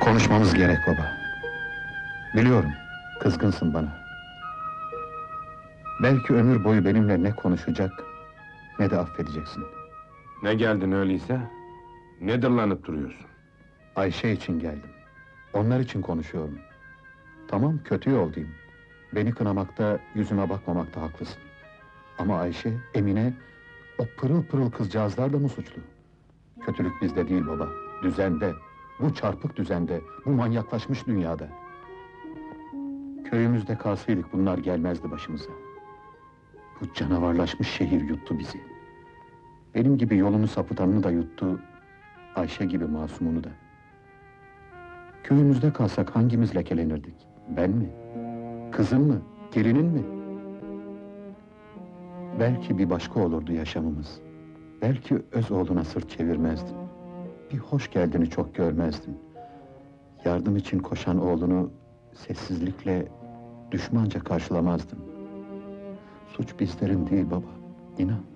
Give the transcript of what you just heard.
Konuşmamız gerek baba. Biliyorum, kızgınsın bana. Belki ömür boyu benimle ne konuşacak, ne de affedeceksin. Ne geldin öyleyse? Ne dırlanıp duruyorsun? Ayşe için geldim. Onlar için konuşuyorum. Tamam, kötü yoldayım. Beni kınamakta, yüzüme bakmamakta haklısın. Ama Ayşe, Emine, o pırıl pırıl kızcağızlar da mı suçlu? Kötülük bizde değil baba, düzende. Bu çarpık düzende, bu manyaklaşmış dünyada. Köyümüzde kalsaydık bunlar gelmezdi başımıza. Bu canavarlaşmış şehir yuttu bizi. Benim gibi yolunu sapıtanını da yuttu, Ayşe gibi masumunu da. Köyümüzde kalsak hangimiz lekelenirdik? Ben mi? Kızın mı? Gelinin mi? Belki bir başka olurdu yaşamımız. Belki öz oğluna sırt çevirmezdin. Bir hoş geldini çok görmezdin. Yardım için koşan oğlunu sessizlikle, düşmanca karşılamazdın. Suç bizlerin değil baba, inan.